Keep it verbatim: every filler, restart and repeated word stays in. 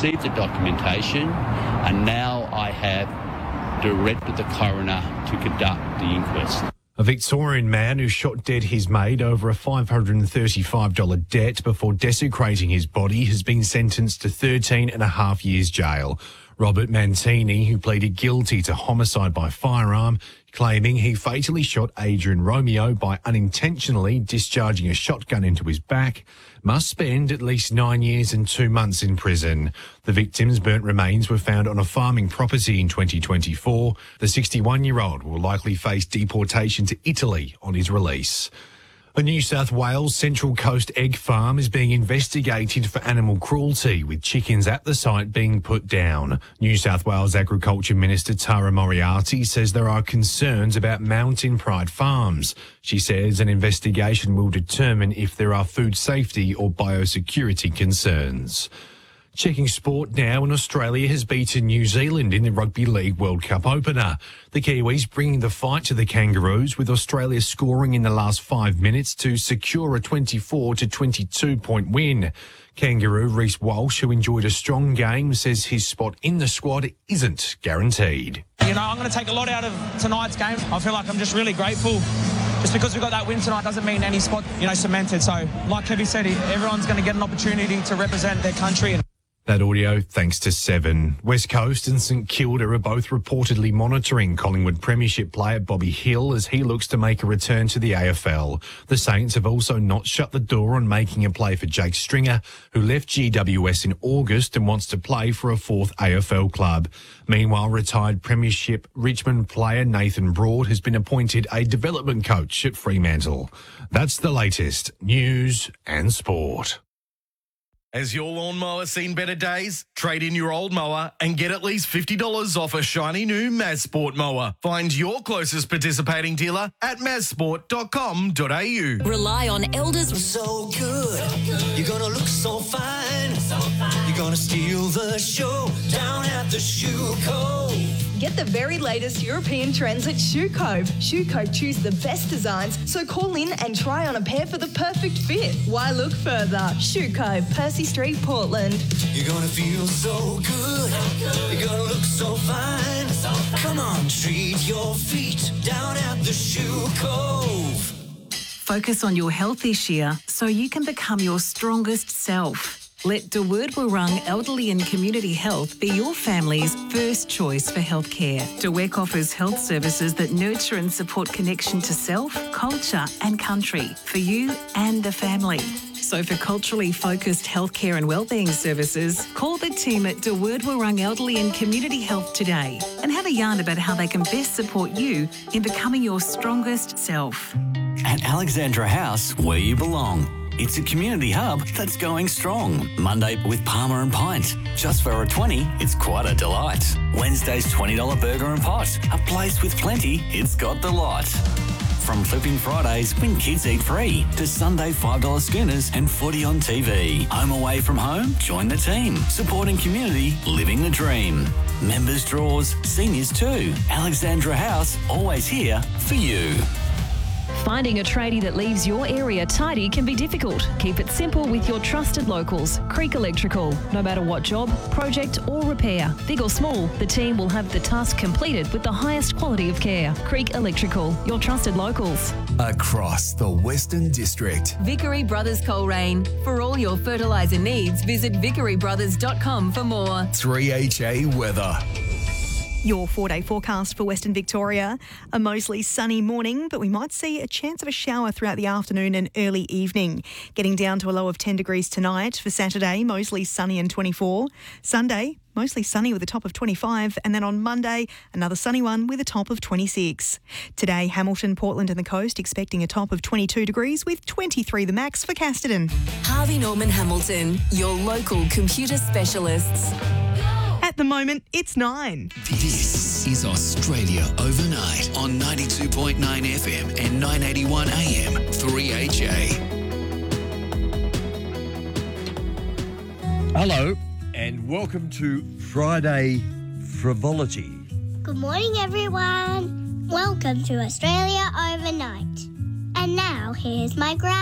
received the documentation, and now I have directed the coroner to conduct the inquest. A Victorian man who shot dead his mate over a five hundred thirty-five dollars debt before desecrating his body has been sentenced to thirteen and a half years jail. Robert Mantini, who pleaded guilty to homicide by firearm, claiming he fatally shot Adrian Romeo by unintentionally discharging a shotgun into his back, must spend at least nine years and two months in prison. The victim's burnt remains were found on a farming property in twenty twenty-four. The sixty-one-year-old will likely face deportation to Italy on his release. A New South Wales Central Coast egg farm is being investigated for animal cruelty, with chickens at the site being put down. New South Wales Agriculture Minister Tara Moriarty says there are concerns about Mountain Pride farms. She says an investigation will determine if there are food safety or biosecurity concerns. Checking sport now, and Australia has beaten New Zealand in the Rugby League World Cup opener. The Kiwis bringing the fight to the Kangaroos, with Australia scoring in the last five minutes to secure a twenty-four to twenty-two point win. Kangaroo Reece Walsh, who enjoyed a strong game, says his spot in the squad isn't guaranteed. You know, I'm going to take a lot out of tonight's game. I feel like I'm just really grateful. Just because we got that win tonight doesn't mean any spot, you know, cemented. So, like Kevy said, everyone's going to get an opportunity to represent their country. That audio thanks to Seven. West Coast and St Kilda are both reportedly monitoring Collingwood Premiership player Bobby Hill as he looks to make a return to the A F L. The Saints have also not shut the door on making a play for Jake Stringer, who left G W S in August and wants to play for a fourth A F L club. Meanwhile, retired Premiership Richmond player Nathan Broad has been appointed a development coach at Fremantle. That's the latest news and sport. Has your lawnmower seen better days? Trade in your old mower and get at least fifty dollars off a shiny new Mazsport mower. Find your closest participating dealer at mazsport dot com dot a u. Rely on Elders. So good. You're going to look so fine. so fine. You're going to steal the show down at the Shoe Cove. Get the very latest European trends at Shoe Cove. Shoe Cove choose the best designs, so call in and try on a pair for the perfect fit. Why look further? Shoe Cove, Percy Street, Portland. You're going to feel so good. You're going to look so fine. so fine. Come on, treat your feet down at the Shoe Cove. Focus on your health this year so you can become your strongest self. Let De Word Warung Elderly and Community Health be your family's first choice for healthcare. De Wek offers health services that nurture and support connection to self, culture and country for you and the family. So for culturally focused healthcare and wellbeing services, call the team at De Word Warung Elderly and Community Health today and have a yarn about how they can best support you in becoming your strongest self. At Alexandra House, where you belong. It's a community hub that's going strong. Monday with Palmer and Pint. Just for a twenty, it's quite a delight. Wednesday's twenty dollars burger and pot. A place with plenty, it's got the lot. From Flipping Fridays, when kids eat free, to Sunday five dollars schooners and footy on T V. Home away from home? Join the team. Supporting community, living the dream. Members draws, seniors too. Alexandra House, always here for you. Finding a tradie that leaves your area tidy can be difficult. Keep it simple with your trusted locals, Creek Electrical. No matter what job, project or repair, big or small, the team will have the task completed with the highest quality of care. Creek Electrical, your trusted locals. Across the Western District. Vickery Brothers Coleraine. For all your fertiliser needs, visit vickery brothers dot com for more. three H A weather. Your four-day forecast for Western Victoria. A mostly sunny morning, but we might see a chance of a shower throughout the afternoon and early evening. Getting down to a low of ten degrees tonight. For Saturday, mostly sunny and twenty-four. Sunday, mostly sunny with a top of twenty-five. And then on Monday, another sunny one with a top of twenty-six. Today, Hamilton, Portland and the coast expecting a top of twenty-two degrees with twenty-three the max for Casterton. Harvey Norman Hamilton, your local computer specialists. At the moment, it's nine. This is Australia Overnight on ninety-two point nine F M and nine eighty-one A M, three H A. Hello, and welcome to Friday Frivolity. Good morning, everyone. Welcome to Australia Overnight. And now, here's my grab.